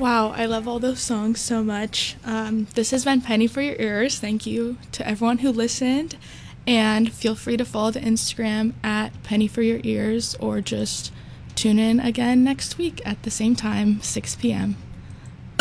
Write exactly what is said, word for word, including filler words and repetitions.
Wow, I love all those songs so much. Um, this has been Penny for Your Ears. Thank you to everyone who listened. And feel free to follow the Instagram at Penny for Your Ears or just tune in again next week at the same time, six p.m.